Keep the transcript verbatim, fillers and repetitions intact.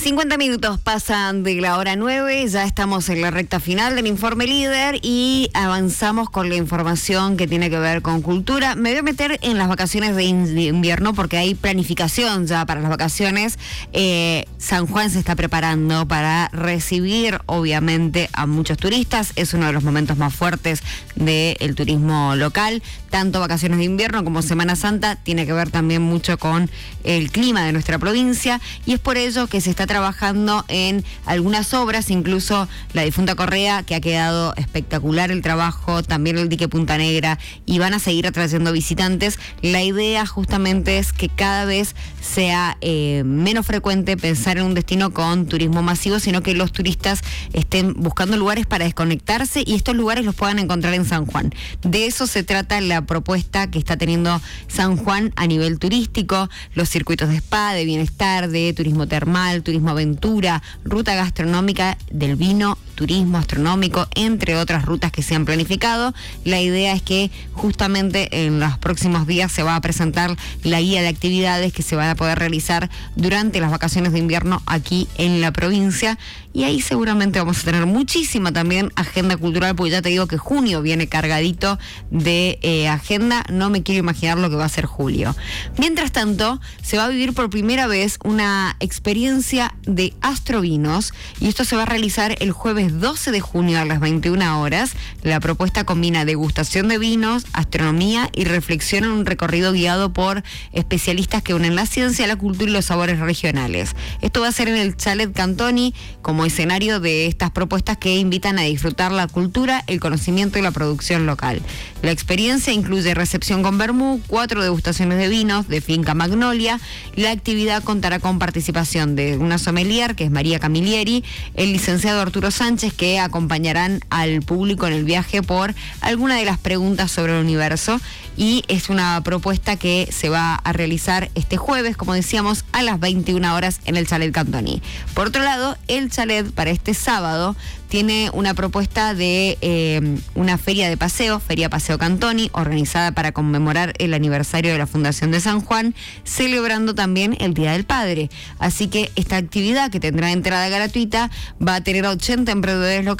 cincuenta minutos pasan de la hora nueve, ya estamos en la recta final del informe líder y avanzamos con la información que tiene que ver con cultura. Me voy a meter en las vacaciones de invierno porque hay planificación ya para las vacaciones. Eh, San Juan se está preparando para recibir, obviamente, a muchos turistas. Es uno de los momentos más fuertes del turismo local. Tanto vacaciones de invierno como Semana Santa tiene que ver también mucho con el clima de nuestra provincia y es por ello que se está trabajando en algunas obras, incluso la difunta Correa, que ha quedado espectacular el trabajo, también el dique Punta Negra, y van a seguir atrayendo visitantes. La idea justamente es que cada vez sea eh, menos frecuente pensar en un destino con turismo masivo, sino que los turistas estén buscando lugares para desconectarse y estos lugares los puedan encontrar en San Juan. De eso se trata la propuesta que está teniendo San Juan a nivel turístico, los circuitos de spa, de bienestar, de turismo termal, turismo aventura, ruta gastronómica del vino, turismo astronómico, entre otras rutas que se han planificado. La idea es que justamente en los próximos días se va a presentar la guía de actividades que se van a poder realizar durante las vacaciones de invierno aquí en la provincia y ahí seguramente vamos a tener muchísima también agenda cultural, porque ya te digo que junio viene cargadito de eh, agenda, no me quiero imaginar lo que va a ser julio. Mientras tanto, se va a vivir por primera vez una experiencia de astrovinos y esto se va a realizar el jueves doce de junio a las veintiuna horas. La propuesta combina degustación de vinos, astronomía y reflexión en un recorrido guiado por especialistas que unen la ciencia, la cultura y los sabores regionales. Esto va a ser en el Chalet Cantoni como escenario de estas propuestas que invitan a disfrutar la cultura, el conocimiento y la producción local. La experiencia incluye recepción con vermú, cuatro degustaciones de vinos de Finca Magnolia. La actividad contará con participación de una sommelier, que es María Camilleri, el licenciado Arturo Sánchez, que acompañarán al público en el viaje por alguna de las preguntas sobre el universo, y es una propuesta que se va a realizar este jueves, como decíamos, a las veintiuna horas en el Chalet Cantoni. Por otro lado, el chalet para este sábado tiene una propuesta de eh, una feria de paseo, Feria Paseo Cantoni, organizada para conmemorar el aniversario de la Fundación de San Juan, celebrando también el Día del Padre. Así que esta actividad, que tendrá entrada gratuita, va a tener a ochenta emprendedores locales